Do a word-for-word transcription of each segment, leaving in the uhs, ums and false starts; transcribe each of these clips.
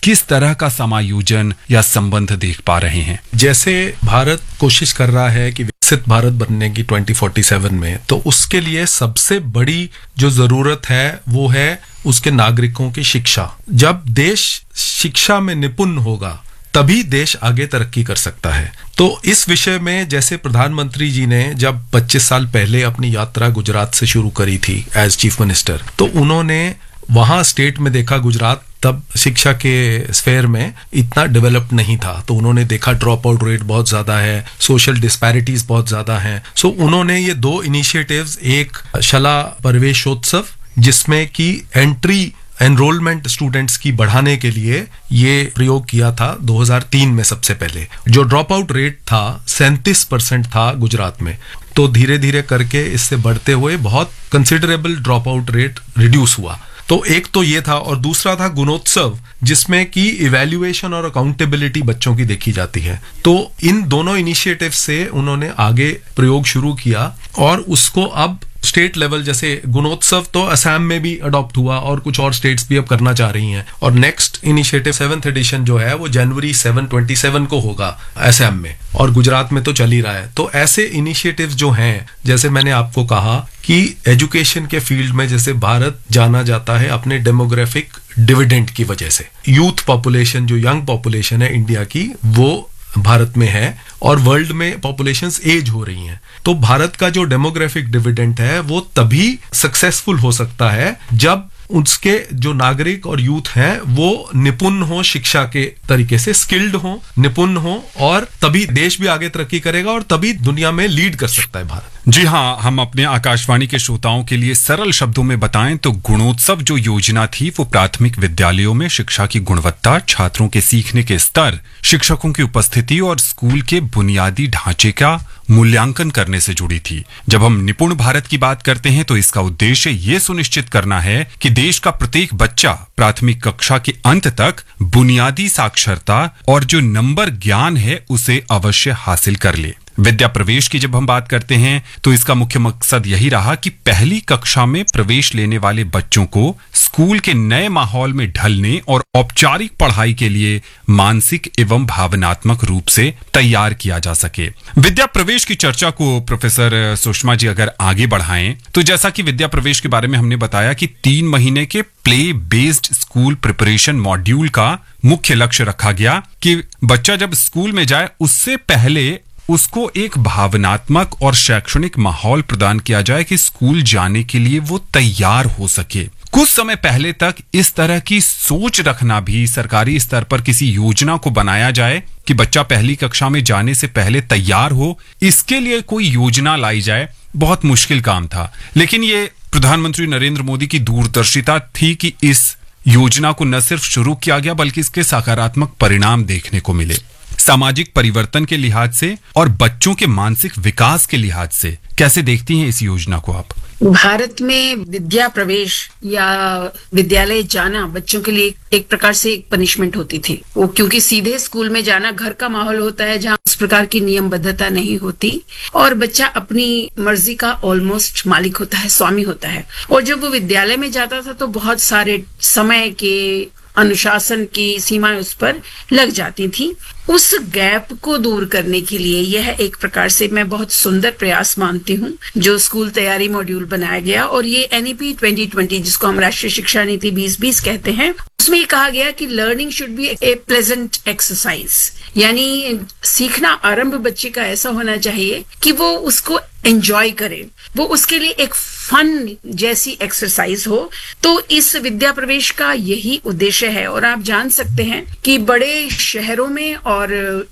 किस तरह का समायोजन या संबंध देख पा रहे हैं? जैसे भारत कोशिश कर रहा है कि विकसित भारत बनने की ट्वेंटी फोर्टी सेवन में, तो उसके लिए सबसे बड़ी जो जरूरत है वो है उसके नागरिकों की शिक्षा। जब देश शिक्षा में निपुण होगा तभी देश आगे तरक्की कर सकता है। तो इस विषय में जैसे प्रधानमंत्री जी ने जब पच्चीस साल पहले अपनी यात्रा गुजरात से शुरू करी थी एज चीफ मिनिस्टर, तो उन्होंने वहां स्टेट में देखा, गुजरात तब शिक्षा के स्फेयर में इतना डेवलप्ड नहीं था, तो उन्होंने देखा ड्रॉप आउट रेट बहुत ज्यादा है, सोशल डिस्पैरिटीज बहुत ज्यादा हैं। सो उन्होंने ये दो इनिशिएटिव्स, एक शला प्रवेशोत्सव जिसमें कि एंट्री एनरोलमेंट स्टूडेंट्स की बढ़ाने के लिए ये प्रयोग किया था दो हज़ार तीन में सबसे पहले। जो ड्रॉप आउट रेट था सैंतीस परसेंट था गुजरात में, तो धीरे धीरे करके इससे बढ़ते हुए बहुत considerable drop out rate reduce हुआ। तो एक तो ये था, और दूसरा था गुणोत्सव जिसमें कि इवैल्यूएशन और अकाउंटेबिलिटी बच्चों की देखी जाती है। तो इन दोनों इनिशिएटिव से उन्होंने आगे प्रयोग शुरू किया और उसको अब स्टेट लेवल, जैसे गुणोत्सव तो असम में भी अडॉप्ट हुआ और कुछ और स्टेट्स भी अब करना चाह रही हैं, और नेक्स्ट इनिशिएटिव सेवंथ एडिशन जो है वो जनवरी सेवन ट्वेंटी सेवन को होगा असम में, और गुजरात में तो चल ही रहा है। तो ऐसे इनिशिएटिव्स जो हैं, जैसे मैंने आपको कहा कि एजुकेशन के फील्ड में जैसे भारत जाना जाता है अपने डेमोग्राफिक डिविडेंड की वजह से, यूथ पॉपुलेशन जो यंग पॉपुलेशन है इंडिया की वो भारत में है और वर्ल्ड में पॉपुलेशंस एज हो रही हैं। तो भारत का जो डेमोग्राफिक डिविडेंड है वो तभी सक्सेसफुल हो सकता है जब उसके जो नागरिक और यूथ हैं वो निपुण हो, शिक्षा के तरीके से स्किल्ड हो, निपुण हो, और तभी देश भी आगे तरक्की करेगा और तभी दुनिया में लीड कर सकता है भारत। जी हाँ, हम अपने आकाशवाणी के श्रोताओं के लिए सरल शब्दों में बताएं तो गुणोत्सव जो योजना थी वो प्राथमिक विद्यालयों में शिक्षा की गुणवत्ता, छात्रों के सीखने के स्तर, शिक्षकों की उपस्थिति और स्कूल के बुनियादी ढांचे का मूल्यांकन करने से जुड़ी थी। जब हम निपुण भारत की बात करते हैं तो इसका उद्देश्य ये सुनिश्चित करना है कि देश का प्रत्येक बच्चा प्राथमिक कक्षा के अंत तक बुनियादी साक्षरता और जो नंबर ज्ञान है उसे अवश्य हासिल कर ले। विद्या प्रवेश की जब हम बात करते हैं तो इसका मुख्य मकसद यही रहा कि पहली कक्षा में प्रवेश लेने वाले बच्चों को स्कूल के नए माहौल में ढलने और औपचारिक पढ़ाई के लिए मानसिक एवं भावनात्मक रूप से तैयार किया जा सके। विद्या प्रवेश की चर्चा को प्रोफेसर सुषमा जी अगर आगे बढ़ाएं तो जैसा कि विद्या प्रवेश के बारे में हमने बताया कि तीन महीने के play based school preparation module का मुख्य लक्ष्य रखा गया कि बच्चा जब स्कूल में जाए उससे पहले उसको एक भावनात्मक और शैक्षणिक माहौल प्रदान किया जाए कि स्कूल जाने के लिए वो तैयार हो सके। कुछ समय पहले तक इस तरह की सोच रखना भी, सरकारी स्तर पर किसी योजना को बनाया जाए कि बच्चा पहली कक्षा में जाने से पहले तैयार हो, इसके लिए कोई योजना लाई जाए, बहुत मुश्किल काम था। लेकिन ये प्रधानमंत्री नरेंद्र मोदी की दूरदर्शिता थी कि इस योजना को न सिर्फ शुरू किया गया बल्कि इसके सकारात्मक परिणाम देखने को मिले। सामाजिक परिवर्तन के लिहाज से और बच्चों के मानसिक विकास के लिहाज से कैसे देखती हैं इस योजना को आप? भारत में विद्या प्रवेश या विद्यालय जाना बच्चों के लिए एक प्रकार से एक पनिशमेंट होती थी, वो क्योंकि सीधे स्कूल में जाना घर का माहौल होता है जहाँ उस प्रकार की नियमबद्धता नहीं होती और बच्चा अपनी मर्जी का ऑलमोस्ट मालिक होता है, स्वामी होता है। और जब वो विद्यालय में जाता था तो बहुत सारे समय के अनुशासन की सीमाएं उस पर लग जाती थी। उस गैप को दूर करने के लिए यह एक प्रकार से मैं बहुत सुंदर प्रयास मानती हूँ जो स्कूल तैयारी मॉड्यूल बनाया गया, और ये N E P twenty twenty जिसको हम राष्ट्रीय शिक्षा नीति बीस बीस कहते हैं, उसमें ये कहा गया कि learning should be A pleasant exercise, यानी सीखना आरंभ बच्चे का ऐसा होना चाहिए कि वो उसको एंजॉय करे, वो उसके लिए एक फन जैसी एक्सरसाइज हो। तो इस विद्या प्रवेश का यही उद्देश्य है। और आप जान सकते हैं कि बड़े शहरों में और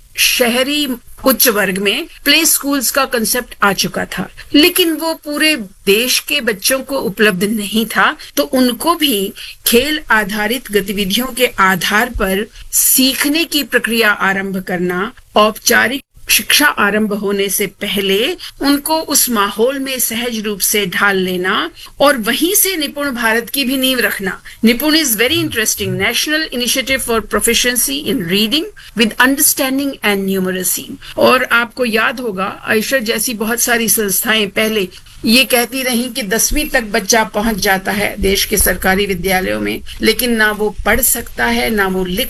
शहरी उच्च वर्ग में प्ले स्कूल्स का कंसेप्ट आ चुका था, लेकिन वो पूरे देश के बच्चों को उपलब्ध नहीं था। तो उनको भी खेल आधारित गतिविधियों के आधार पर सीखने की प्रक्रिया आरंभ करना, औपचारिक शिक्षा आरंभ होने से पहले उनको उस माहौल में सहज रूप से ढाल लेना और वहीं से निपुण भारत की भी नींव रखना। निपुण is very interesting, national initiative for proficiency in reading with understanding and numeracy. और आपको याद होगा आयशर जैसी बहुत सारी संस्थाएं पहले ये कहती रही कि दसवीं तक बच्चा पहुंच जाता है देश के सरकारी विद्यालयों में, लेकिन ना वो पढ़ सकता है, ना वो लिख